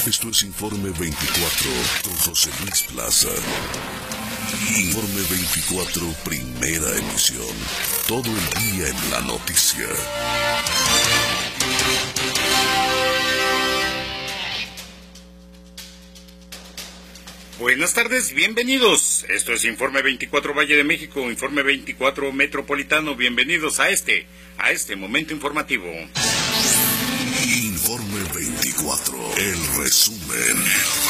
Esto es Informe 24 con José Luis Plaza. Informe 24, primera emisión. Todo el día en la noticia. Buenas tardes, bienvenidos. Esto es Informe 24 Valle de México, Informe 24 Metropolitano. Bienvenidos a este momento informativo. Informe 24, el resumen.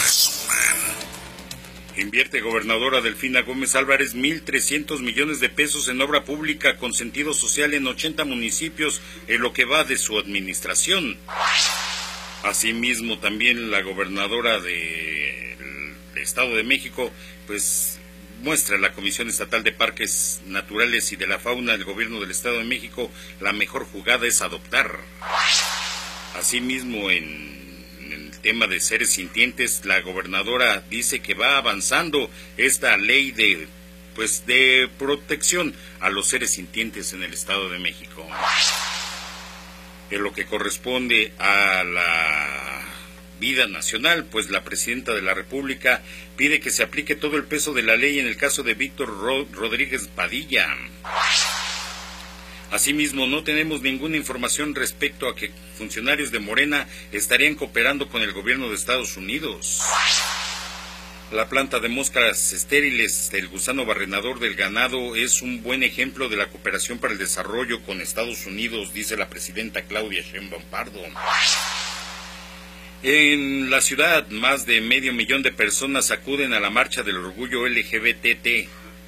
Invierte gobernadora Delfina Gómez Álvarez 1,300 millones de pesos en obra pública con sentido social en 80 municipios en lo que va de su administración. Asimismo, también la gobernadora del Estado de México, pues muestra a la Comisión Estatal de Parques Naturales y de la Fauna del Gobierno del Estado de México: la mejor jugada es adoptar. Asimismo, en el tema de seres sintientes, la gobernadora dice que va avanzando esta ley de protección a los seres sintientes en el Estado de México. En lo que corresponde a la vida nacional, pues la presidenta de la República pide que se aplique todo el peso de la ley en el caso de Víctor Rodríguez Padilla. Asimismo, no tenemos ninguna información respecto a que funcionarios de Morena estarían cooperando con el gobierno de Estados Unidos. La planta de moscas estériles del gusano barrenador del ganado es un buen ejemplo de la cooperación para el desarrollo con Estados Unidos, dice la presidenta Claudia Sheinbaum Pardo. En la ciudad, más de 500,000 de personas acuden a la marcha del orgullo LGBT.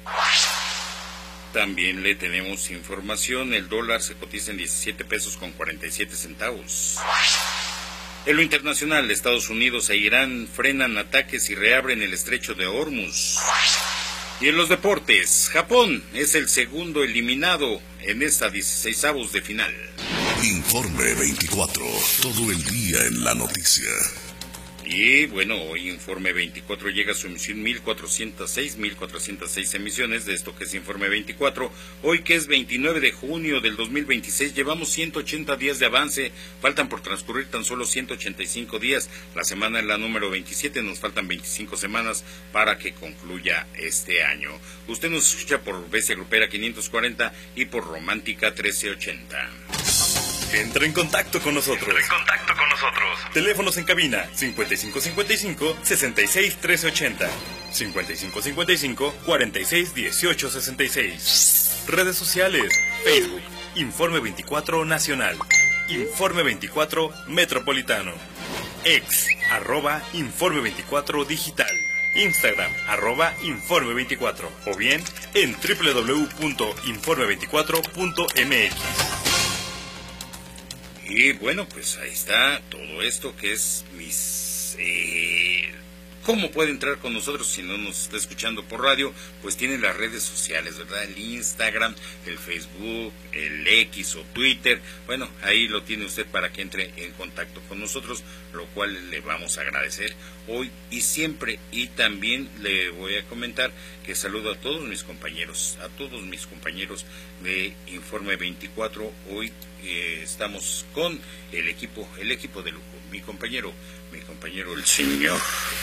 También le tenemos información: el dólar se cotiza en 17 pesos con 47 centavos. En lo internacional, Estados Unidos e Irán frenan ataques y reabren el estrecho de Hormuz. Y en los deportes, Japón es el segundo eliminado en esta 16avos de final. Informe 24, todo el día en la noticia. Y bueno, hoy Informe 24 llega a su emisión 1406 emisiones de esto que es Informe 24. Hoy, que es 29 de junio del 2026, llevamos 180 días de avance, faltan por transcurrir tan solo 185 días. La semana es la número 27, nos faltan 25 semanas para que concluya este año. Usted nos escucha por Bestia Grupera 540 y por Romántica 1380. Entra en contacto con nosotros. Teléfonos en cabina 5555-661380, 5555-461866. Redes sociales: Facebook, Informe 24 Nacional, Informe 24 Metropolitano, Ex, @Informe 24 Digital, Instagram, @Informe 24, o bien en www.informe24.mx. Y bueno, pues ahí está todo esto que es ¿cómo puede entrar con nosotros si no nos está escuchando por radio? Pues tiene las redes sociales, ¿verdad? El Instagram, el Facebook, el X o Twitter. Bueno, ahí lo tiene usted para que entre en contacto con nosotros, lo cual le vamos a agradecer hoy y siempre. Y también le voy a comentar que saludo a todos mis compañeros de Informe 24. Hoy estamos con el equipo de lujo. Mi compañero, el señor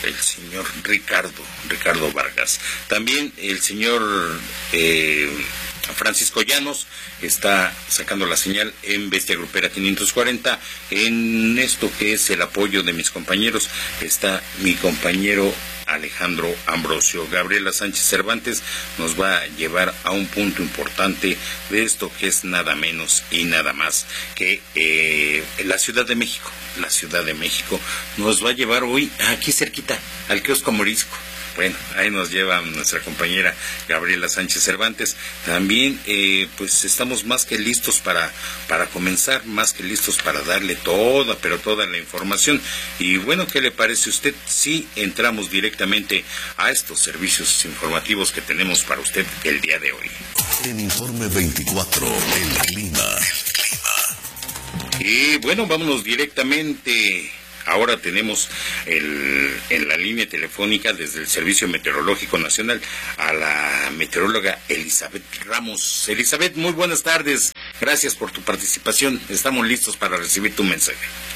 Ricardo Vargas. También el señor Francisco Llanos está sacando la señal en Bestia Grupera 540. En esto que es el apoyo de mis compañeros está mi compañero Alejandro Ambrosio. Gabriela Sánchez Cervantes nos va a llevar a un punto importante de esto que es nada menos y nada más que la Ciudad de México. La Ciudad de México nos va a llevar hoy aquí cerquita al kiosco Morisco. Bueno, ahí nos lleva nuestra compañera Gabriela Sánchez Cervantes. También pues estamos más que listos para comenzar, más que listos para darle toda la información. Y bueno, ¿qué le parece a usted si entramos directamente a estos servicios informativos que tenemos para usted el día de hoy? En Informe 24, el clima. Y bueno, vámonos directamente. Ahora tenemos en la línea telefónica desde el Servicio Meteorológico Nacional a la meteoróloga Elizabeth Ramos. Elizabeth, muy buenas tardes. Gracias por tu participación. Estamos listos para recibir tu mensaje.